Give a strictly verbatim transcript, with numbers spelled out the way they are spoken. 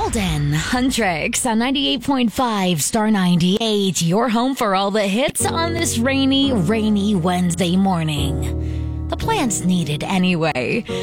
Golden Huntrix on ninety-eight point five Star ninety-eight, your home for all the hits on this rainy, rainy Wednesday morning. The plant's needed anyway.